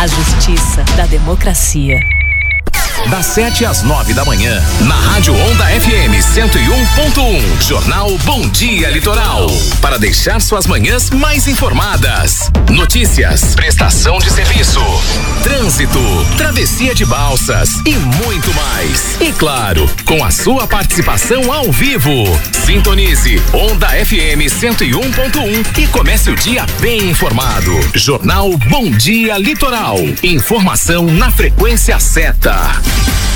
A justiça da democracia. Das 7 às 9 da manhã, na Rádio Onda FM 101.1, Jornal Bom Dia Litoral. Para deixar suas manhãs mais informadas. Notícias, prestação de serviço, trânsito, travessia de balsas e muito mais. E claro, com a sua participação ao vivo. Sintonize Onda FM 101.1 e comece o dia bem informado. Jornal Bom Dia Litoral. Informação na frequência certa.